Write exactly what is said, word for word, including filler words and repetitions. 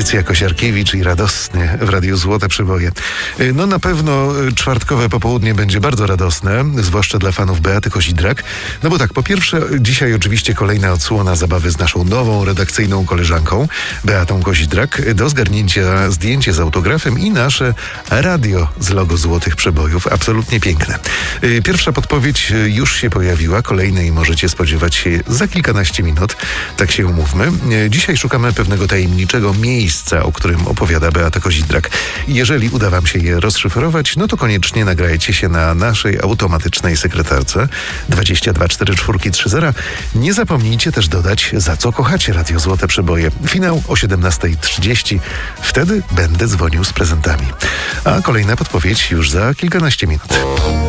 Lucja Kosiarkiewicz i radosnie w Radiu Złote Przeboje. No na pewno czwartkowe popołudnie będzie bardzo radosne, zwłaszcza dla fanów Beaty Kozidrak. No bo tak, po pierwsze, dzisiaj oczywiście kolejna odsłona zabawy z naszą nową redakcyjną koleżanką, Beatą Kozidrak. Do zgarnięcia zdjęcie z autografem i nasze radio z logo Złotych Przebojów. Absolutnie piękne. Pierwsza podpowiedź już się pojawiła, kolejnej możecie spodziewać się za kilkanaście minut. Tak się umówmy. Dzisiaj szukamy pewnego tajemniczego miejsca, o którym opowiada Beata Kozidrak. Jeżeli uda wam się je rozszyfrować, no to koniecznie nagrajcie się na naszej automatycznej sekretarce dwadzieścia dwa cztery cztery trzy zero. Nie zapomnijcie też dodać, za co kochacie Radio Złote Przeboje. Finał o siedemnasta trzydzieści. Wtedy będę dzwonił z prezentami. A kolejna podpowiedź już za kilkanaście minut.